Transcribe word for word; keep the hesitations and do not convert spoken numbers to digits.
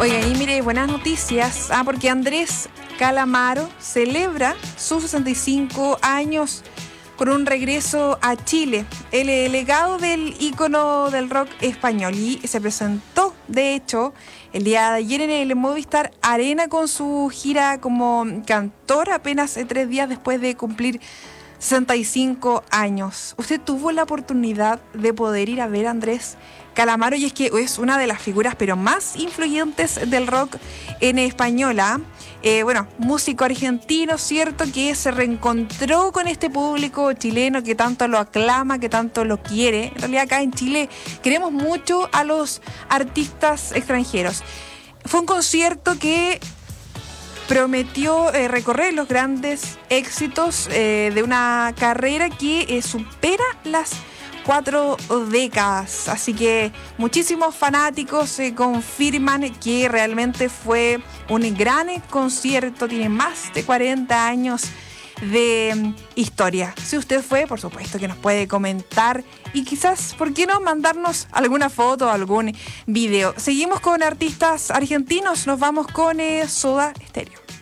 Oiga, y mire, buenas noticias. Ah, porque Andrés Calamaro celebra sus sesenta y cinco años con un regreso a Chile. El, el legado del ícono del rock español, y se presentó, de hecho, el día de ayer en el Movistar Arena con su gira como cantor, apenas tres días después de cumplir sesenta y cinco años. ¿Usted tuvo la oportunidad de poder ir a ver a Andrés Calamaro? Y es que es una de las figuras pero más influyentes del rock en española. Eh, bueno, músico argentino, cierto, que se reencontró con este público chileno que tanto lo aclama, que tanto lo quiere. En realidad acá en Chile queremos mucho a los artistas extranjeros. Fue un concierto que prometió eh, recorrer los grandes éxitos eh, de una carrera que eh, supera las cuatro décadas. Así que muchísimos fanáticos eh, confirman que realmente fue un gran concierto. Tiene más de cuarenta años de um, historia. Si usted fue, por supuesto que nos puede comentar y quizás, ¿por qué no mandarnos alguna foto o algún video? Seguimos con artistas argentinos. Nos vamos con eh, Soda Stereo.